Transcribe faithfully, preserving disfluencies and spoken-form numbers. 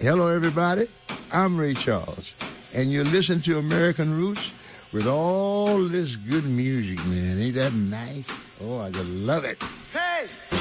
Hello, everybody. I'm Ray Charles, and you're listening to American Roots with all this good music, man. Ain't that nice? Oh, I just love it. Hey!